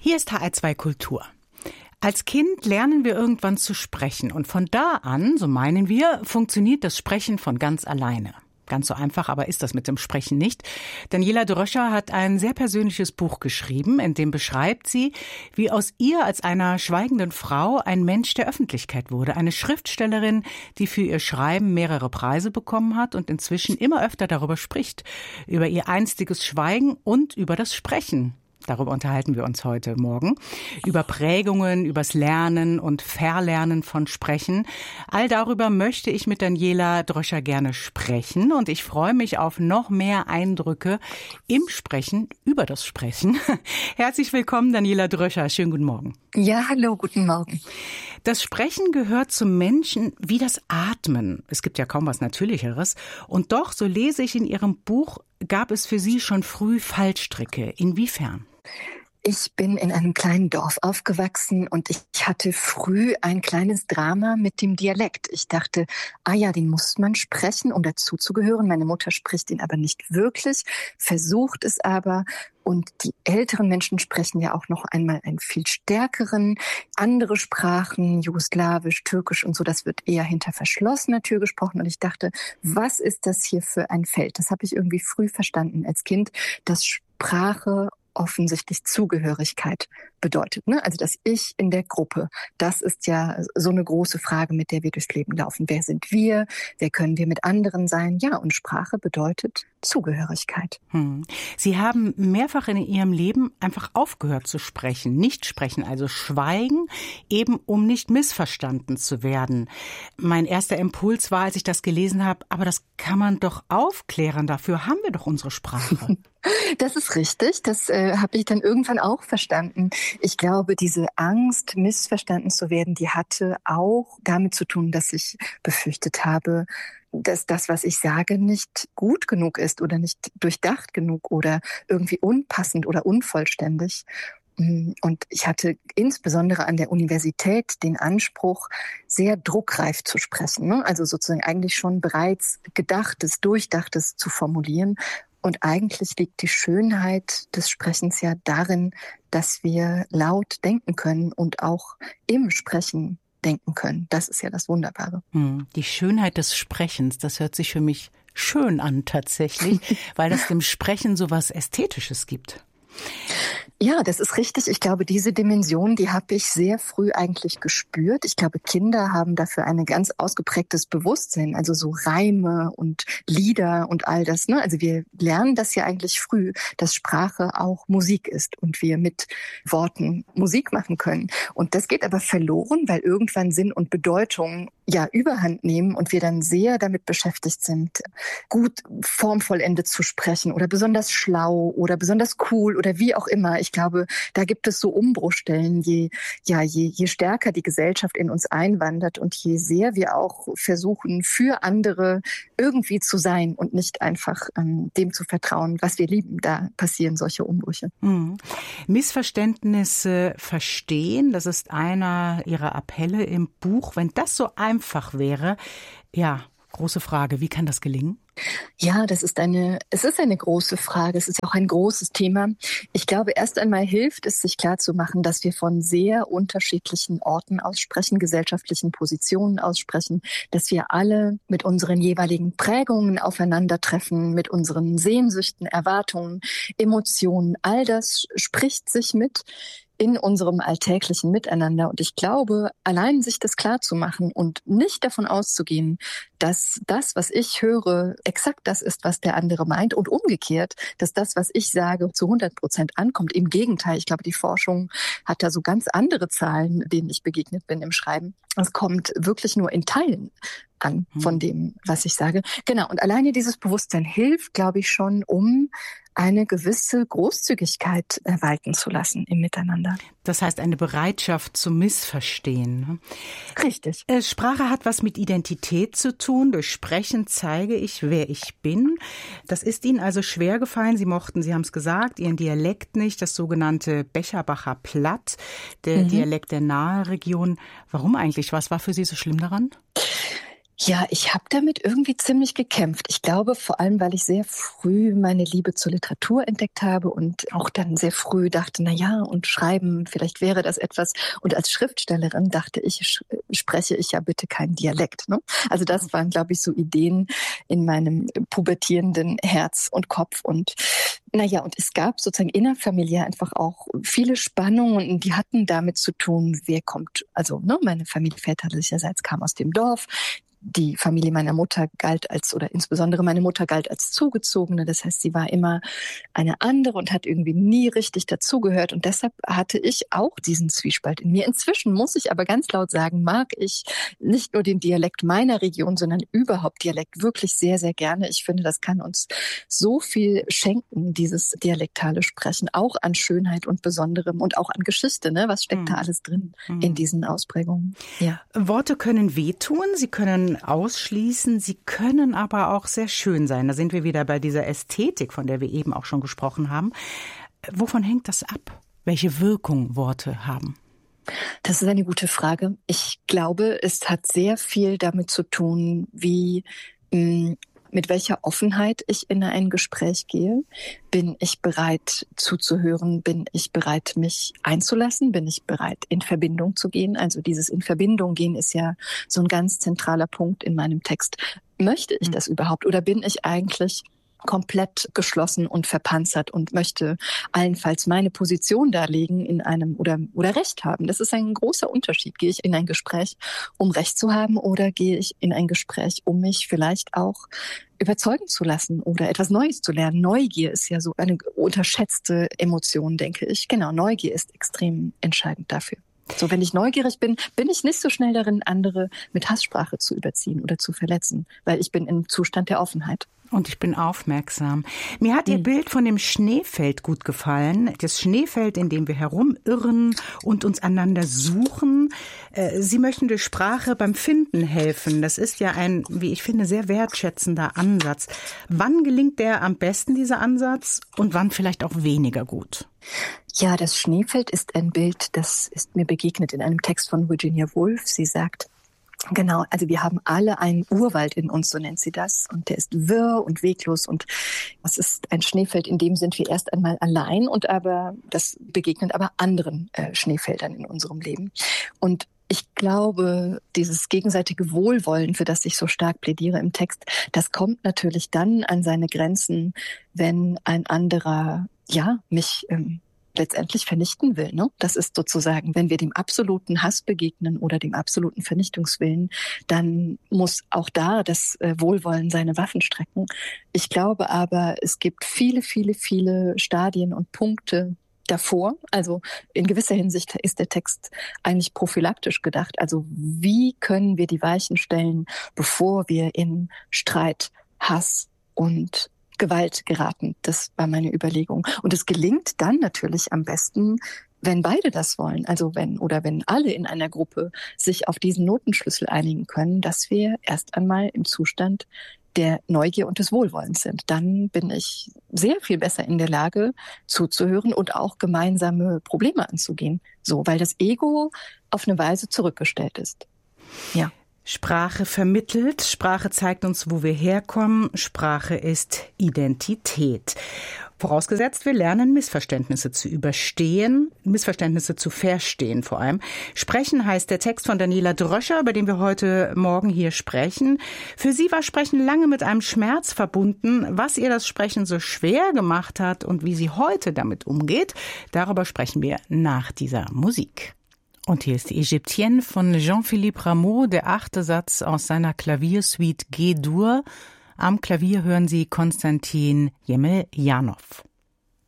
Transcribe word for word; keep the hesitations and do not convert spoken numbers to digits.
Hier ist H R zwei Kultur. Als Kind lernen wir irgendwann zu sprechen und von da an, so meinen wir, funktioniert das Sprechen von ganz alleine. Ganz so einfach aber ist das mit dem Sprechen nicht. Daniela Dröscher hat ein sehr persönliches Buch geschrieben, in dem beschreibt sie, wie aus ihr als einer schweigenden Frau ein Mensch der Öffentlichkeit wurde. Eine Schriftstellerin, die für ihr Schreiben mehrere Preise bekommen hat und inzwischen immer öfter darüber spricht. Über ihr einstiges Schweigen und über das Sprechen. Darüber unterhalten wir uns heute Morgen. Über Prägungen, übers Lernen und Verlernen von Sprechen. All darüber möchte ich mit Daniela Dröscher gerne sprechen. Und ich freue mich auf noch mehr Eindrücke im Sprechen, über das Sprechen. Herzlich willkommen, Daniela Dröscher. Schönen guten Morgen. Ja, hallo, guten Morgen. Das Sprechen gehört zum Menschen wie das Atmen. Es gibt ja kaum was Natürlicheres. Und doch, so lese ich in Ihrem Buch, gab es für Sie schon früh Fallstricke. Inwiefern? Ich bin in einem kleinen Dorf aufgewachsen und ich hatte früh ein kleines Drama mit dem Dialekt. Ich dachte, ah ja, den muss man sprechen, um dazuzugehören. Meine Mutter spricht ihn aber nicht wirklich, versucht es aber. Und die älteren Menschen sprechen ja auch noch einmal einen viel stärkeren, andere Sprachen, Jugoslawisch, Türkisch und so, das wird eher hinter verschlossener Tür gesprochen. Und ich dachte, was ist das hier für ein Feld? Das habe ich irgendwie früh verstanden als Kind, dass Sprache offensichtlich Zugehörigkeit bedeutet, ne? Also das Ich in der Gruppe, das ist ja so eine große Frage, mit der wir durchs Leben laufen. Wer sind wir? Wer können wir mit anderen sein? Ja, und Sprache bedeutet Zugehörigkeit. Hm. Sie haben mehrfach in Ihrem Leben einfach aufgehört zu sprechen, nicht sprechen, also schweigen, eben um nicht missverstanden zu werden. Mein erster Impuls war, als ich das gelesen habe, aber das kann man doch aufklären, dafür haben wir doch unsere Sprache. Das ist richtig, das äh, habe ich dann irgendwann auch verstanden. Ich glaube, diese Angst, missverstanden zu werden, die hatte auch damit zu tun, dass ich befürchtet habe, dass das, was ich sage, nicht gut genug ist oder nicht durchdacht genug oder irgendwie unpassend oder unvollständig. Und ich hatte insbesondere an der Universität den Anspruch, sehr druckreif zu sprechen, ne? Also sozusagen eigentlich schon bereits Gedachtes, Durchdachtes zu formulieren. Und eigentlich liegt die Schönheit des Sprechens ja darin, dass wir laut denken können und auch im Sprechen denken können. Das ist ja das Wunderbare. Die Schönheit des Sprechens, das hört sich für mich schön an tatsächlich, weil das dem Sprechen so was Ästhetisches gibt. Ja, das ist richtig. Ich glaube, diese Dimension, die habe ich sehr früh eigentlich gespürt. Ich glaube, Kinder haben dafür ein ganz ausgeprägtes Bewusstsein, also so Reime und Lieder und all das, ne? Also wir lernen das ja eigentlich früh, dass Sprache auch Musik ist und wir mit Worten Musik machen können. Und das geht aber verloren, weil irgendwann Sinn und Bedeutung ja Überhand nehmen und wir dann sehr damit beschäftigt sind, gut formvollendet zu sprechen oder besonders schlau oder besonders cool oder wie auch immer. Ich glaube, da gibt es so Umbruchstellen, je, ja, je, je stärker die Gesellschaft in uns einwandert und je sehr wir auch versuchen, für andere irgendwie zu sein und nicht einfach ähm, dem zu vertrauen, was wir lieben. Da passieren solche Umbrüche. Mhm. Missverständnisse verstehen, das ist einer Ihrer Appelle im Buch. Wenn das so einfach wäre, ja, große Frage, wie kann das gelingen? Ja, das ist eine, es ist eine große Frage. Es ist auch ein großes Thema. Ich glaube, erst einmal hilft es, sich klarzumachen, dass wir von sehr unterschiedlichen Orten aussprechen, gesellschaftlichen Positionen aussprechen, dass wir alle mit unseren jeweiligen Prägungen aufeinandertreffen, mit unseren Sehnsüchten, Erwartungen, Emotionen. All das spricht sich mit in unserem alltäglichen Miteinander. Und ich glaube, allein sich das klar zu machen und nicht davon auszugehen, dass das, was ich höre, exakt das ist, was der andere meint und umgekehrt, dass das, was ich sage, zu hundert Prozent ankommt. Im Gegenteil, ich glaube, die Forschung hat da so ganz andere Zahlen, denen ich begegnet bin im Schreiben. Es kommt wirklich nur in Teilen an von dem, was ich sage. Genau, und alleine dieses Bewusstsein hilft, glaube ich, schon, um eine gewisse Großzügigkeit walten zu lassen im Miteinander. Das heißt, eine Bereitschaft zu missverstehen. Richtig. Sprache hat was mit Identität zu tun. Durch Sprechen zeige ich, wer ich bin. Das ist Ihnen also schwer gefallen. Sie mochten, Sie haben es gesagt, Ihren Dialekt nicht, das sogenannte Becherbacher Platt, der mhm. Dialekt der Nahe Region. Warum eigentlich? Was war für Sie so schlimm daran? Ja, ich habe damit irgendwie ziemlich gekämpft. Ich glaube vor allem, weil ich sehr früh meine Liebe zur Literatur entdeckt habe und auch dann sehr früh dachte, na ja, und Schreiben, vielleicht wäre das etwas. Und als Schriftstellerin dachte ich, spreche ich ja bitte keinen Dialekt. Ne? Also das waren, glaube ich, so Ideen in meinem pubertierenden Herz und Kopf. Und naja, und es gab sozusagen innerfamiliär einfach auch viele Spannungen und die hatten damit zu tun, wer kommt, also ne, meine Familie väterlicherseits kam aus dem Dorf. Die Familie meiner Mutter galt als, oder insbesondere meine Mutter galt als Zugezogene. Das heißt, sie war immer eine andere und hat irgendwie nie richtig dazugehört. Und deshalb hatte ich auch diesen Zwiespalt in mir. Inzwischen muss ich aber ganz laut sagen, mag ich nicht nur den Dialekt meiner Region, sondern überhaupt Dialekt wirklich sehr, sehr gerne. Ich finde, das kann uns so viel schenken, dieses dialektale Sprechen, auch an Schönheit und Besonderem und auch an Geschichte. Ne? Was steckt hm. da alles drin hm. in diesen Ausprägungen? Ja. Worte können wehtun, sie können ausschließen, sie können aber auch sehr schön sein. Da sind wir wieder bei dieser Ästhetik, von der wir eben auch schon gesprochen haben. Wovon hängt das ab? Welche Wirkung Worte haben? Das ist eine gute Frage. Ich glaube, es hat sehr viel damit zu tun, wie mh, mit welcher Offenheit ich in ein Gespräch gehe. Bin ich bereit zuzuhören? Bin ich bereit, mich einzulassen? Bin ich bereit, in Verbindung zu gehen? Also dieses in Verbindung gehen ist ja so ein ganz zentraler Punkt in meinem Text. Möchte ich das überhaupt? Oder bin ich eigentlich komplett geschlossen und verpanzert und möchte allenfalls meine Position darlegen in einem oder oder Recht haben. Das ist ein großer Unterschied. Gehe ich in ein Gespräch, um Recht zu haben, oder gehe ich in ein Gespräch, um mich vielleicht auch überzeugen zu lassen oder etwas Neues zu lernen. Neugier ist ja so eine unterschätzte Emotion, denke ich. Genau, Neugier ist extrem entscheidend dafür. So, wenn ich neugierig bin, bin ich nicht so schnell darin, andere mit Hasssprache zu überziehen oder zu verletzen, weil ich bin im Zustand der Offenheit. Und ich bin aufmerksam. Mir hat Ihr mhm. Bild von dem Schneefeld gut gefallen. Das Schneefeld, in dem wir herumirren und uns einander suchen. Sie möchten durch Sprache beim Finden helfen. Das ist ja ein, wie ich finde, sehr wertschätzender Ansatz. Wann gelingt der am besten, dieser Ansatz, und wann vielleicht auch weniger gut? Ja, das Schneefeld ist ein Bild, das ist mir begegnet in einem Text von Virginia Woolf. Sie sagt, genau, also wir haben alle einen Urwald in uns, so nennt sie das. Und der ist wirr und weglos. Und das ist ein Schneefeld, in dem sind wir erst einmal allein. Und aber das begegnet aber anderen äh, Schneefeldern in unserem Leben. Und ich glaube, dieses gegenseitige Wohlwollen, für das ich so stark plädiere im Text, das kommt natürlich dann an seine Grenzen, wenn ein anderer, ja, mich ähm, letztendlich vernichten will. Ne? Das ist sozusagen, wenn wir dem absoluten Hass begegnen oder dem absoluten Vernichtungswillen, dann muss auch da das äh, Wohlwollen seine Waffen strecken. Ich glaube aber, es gibt viele, viele, viele Stadien und Punkte davor. Also in gewisser Hinsicht ist der Text eigentlich prophylaktisch gedacht. Also wie können wir die Weichen stellen, bevor wir in Streit, Hass und Gewalt geraten? Das war meine Überlegung. Und es gelingt dann natürlich am besten, wenn beide das wollen. Also wenn oder wenn alle in einer Gruppe sich auf diesen Notenschlüssel einigen können, dass wir erst einmal im Zustand der Neugier und des Wohlwollens sind. Dann bin ich sehr viel besser in der Lage, zuzuhören und auch gemeinsame Probleme anzugehen. So, weil das Ego auf eine Weise zurückgestellt ist. Ja. Sprache vermittelt, Sprache zeigt uns, wo wir herkommen, Sprache ist Identität. Vorausgesetzt, wir lernen, Missverständnisse zu überstehen, Missverständnisse zu verstehen vor allem. Sprechen heißt der Text von Daniela Dröscher, über den wir heute Morgen hier sprechen. Für sie war Sprechen lange mit einem Schmerz verbunden. Was ihr das Sprechen so schwer gemacht hat und wie sie heute damit umgeht, darüber sprechen wir nach dieser Musik. Und hier ist die Égyptienne von Jean-Philippe Rameau, der achte Satz aus seiner Klaviersuite G-Dur. Am Klavier hören Sie Konstantin Jemeljanov.